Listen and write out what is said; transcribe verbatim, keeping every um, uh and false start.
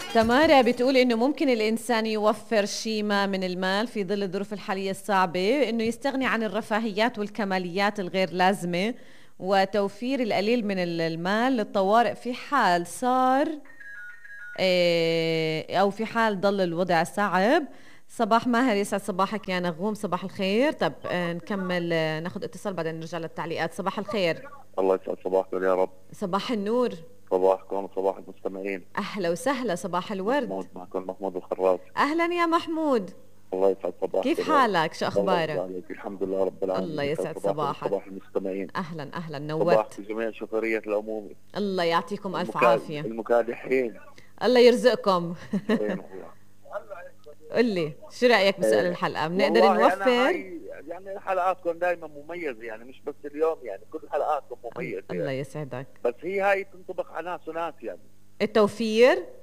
تمارا بتقول إنه ممكن الإنسان يوفر شيء ما من المال في ظل الظروف الحالية الصعبة، إنه يستغني عن الرفاهيات والكماليات الغير لازمة، وتوفير القليل من ال- المال للطوارئ في حال صار إيه، أو في حال ضل الوضع صعب. صباح ماهر، يسعد صباحك يا نغوم، صباح الخير. طب آه، نكمل، آه، ناخذ اتصال بعدين نرجع للتعليقات. صباح الخير. الله يسعد صباحكم يا رب. صباح النور. صباحكم وصباح المستمعين. أهلا وسهلا، صباح الورد. محمود معكم، محمود الخراف. أهلا يا محمود. الله يسعد كيف صباحكم يا رب. حالك؟ شو الله يرضى أخبارك؟ عليك، الحمد لله رب الله العالمين. يسعد يسعد صباحكم صباحك. وصباح المستمعين. أهلا أهلا، صباح نورت. جميع شفرية العمومي. الله يعطيكم ألف المكاد... عافية. المكادحين. الله يرزقكم. وين هو؟ قل لي شو رأيك بسؤال إيه. الحلقة؟ بنقدر والله أنا نوفر؟ هاي يعني حلقاتكم دائما مميزة، يعني مش بس اليوم، يعني كل حلقاتكم ال- مميزة الله يعني. يسعدك. بس هي هاي تنطبق على ناس وناس يعني. التوفير؟